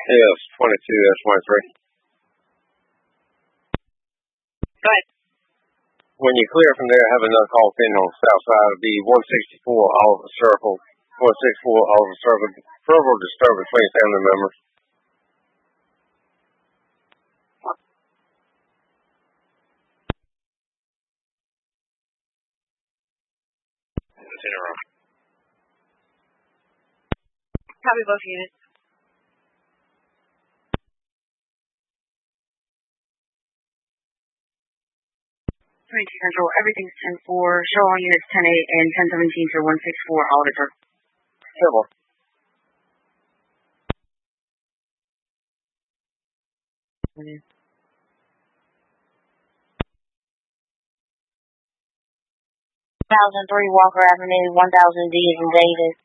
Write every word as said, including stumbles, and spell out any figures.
Yes, twenty-two, that's twenty-three. Go ahead. When you clear from there, have another call pin on the south side of the one sixty-four Oliver Circle. one sixty-four Oliver Circle. Verbal disturbance between family members. Zero. Copy both units. twenty-two Central, everything's ten four. Show all units ten eight and ten seventeen to one sixty-four Holiday Circle. Civil. Mm-hmm. one thousand three Walker Avenue, one thousand D is in David.